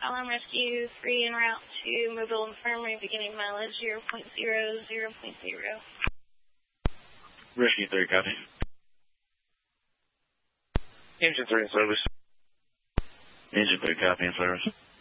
Alarm Rescue 3 en route to Mobile Infirmary, beginning mileage 0.0, 0.0. Rescue 3, copy. Engine 3 in service. Engine 3, copy in service.